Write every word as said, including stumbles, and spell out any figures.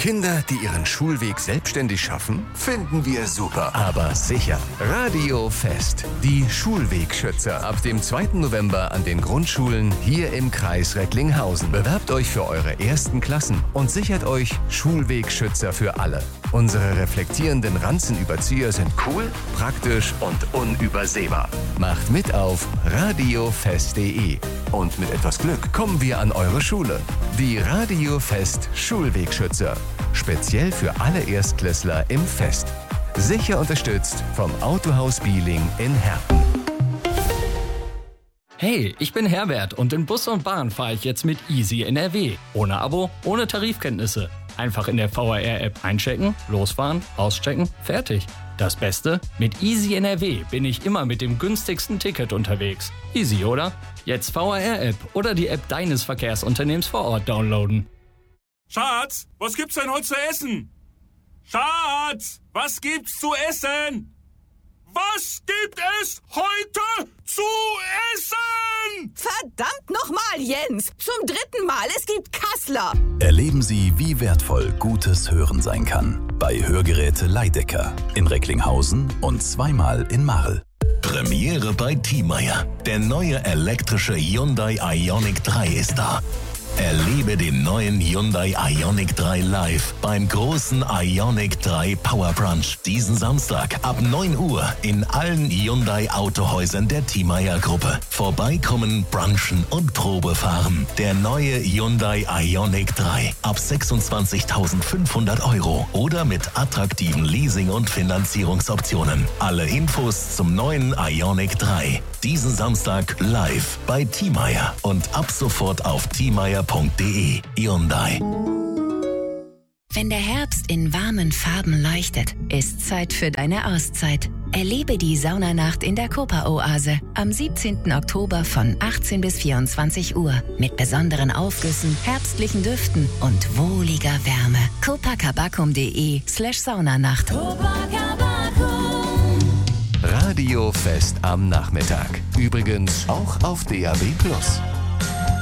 Kinder, die ihren Schulweg selbstständig schaffen? Finden wir super. Aber sicher. Radio Fest. Die Schulwegschützer. Ab dem zweiten November an den Grundschulen hier im Kreis Recklinghausen. Bewerbt euch für eure ersten Klassen und sichert euch Schulwegschützer für alle. Unsere reflektierenden Ranzenüberzieher sind cool, praktisch und unübersehbar. Macht mit auf radiofest punkt de. Und mit etwas Glück kommen wir an eure Schule. Die Radio Fest Schulwegschützer. Speziell für alle Erstklässler im Fest. Sicher unterstützt vom Autohaus Bieling in Herten. Hey, ich bin Herbert und in Bus und Bahn fahre ich jetzt mit Easy N R W. Ohne Abo, ohne Tarifkenntnisse. Einfach in der V R R-App einchecken, losfahren, auschecken, fertig. Das Beste? Mit Easy N R W bin ich immer mit dem günstigsten Ticket unterwegs. Easy, oder? Jetzt V R R-App oder die App deines Verkehrsunternehmens vor Ort downloaden. Schatz, was gibt's denn heute zu essen? Schatz, was gibt's zu essen? Was gibt es heute zu essen? Verdammt nochmal, Jens! Zum dritten Mal, es gibt Kassler! Erleben Sie, wie wertvoll gutes Hören sein kann. Bei Hörgeräte Leidecker in Recklinghausen und zweimal in Marl. Premiere bei Thiemeyer. Der neue elektrische Hyundai Ioniq drei ist da. Erlebe den neuen Hyundai Ioniq drei live beim großen Ioniq drei Power Brunch diesen Samstag ab neun Uhr in allen Hyundai Autohäusern der Thiemeyer Gruppe. Vorbeikommen, brunchen und Probe fahren. Der neue Hyundai Ioniq drei ab sechsundzwanzigtausendfünfhundert Euro oder mit attraktiven Leasing- und Finanzierungsoptionen. Alle Infos zum neuen Ioniq drei diesen Samstag live bei Thiemeyer und ab sofort auf thiemeyer punkt de. Hyundai. Wenn der Herbst in warmen Farben leuchtet, ist Zeit für deine Auszeit. Erlebe die Saunanacht in der Copa-Oase am siebzehnten Oktober von achtzehn bis vierundzwanzig Uhr mit besonderen Aufgüssen, herbstlichen Düften und wohliger Wärme. copacabacum punkt de slash Saunanacht. Radio Fest am Nachmittag. Übrigens auch auf D A B plus.